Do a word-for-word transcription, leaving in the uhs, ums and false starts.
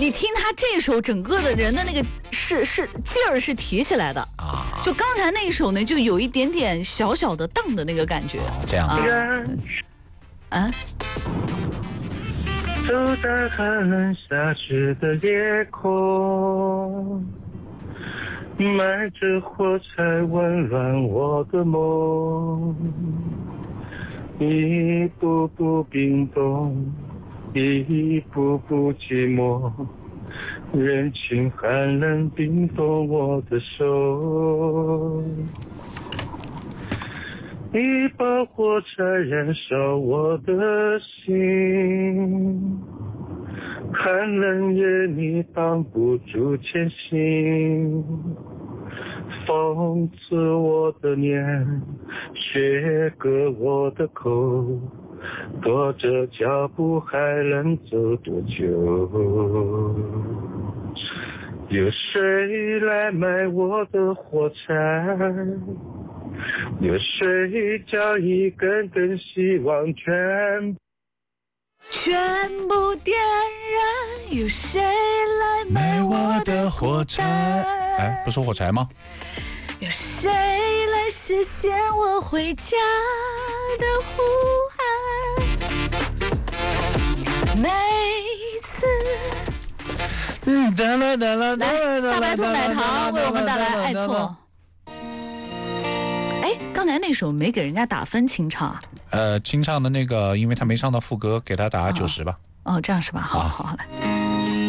你听他这首，整个的人的那个是是劲儿是提起来的啊。就刚才那一首呢，就有一点点小小的荡的那个感觉。 哦、这样啊。啊走在寒冷夏至的夜空，埋着火柴温暖我的梦，一步步冰冻，一步步寂寞，人情寒冷冰冻我的手，一把火柴燃烧我的心，寒冷夜你挡不住前行，风刺我的脸，雪割我的口，跺着脚步还能走多久？有谁来买我的火柴？有谁将一根根希望全全部点燃？有谁来买我的火柴？ 哎，不说火柴吗？ 有谁来实现我回家的呼喊？每次嗯，来来来来来，大白兔奶糖为我们带来爱错。哎，刚才那首没给人家打分，清唱啊？ 呃，清唱的那个，因为他没唱到副歌，给他打九十吧。 哦，这样是吧？好好好，来。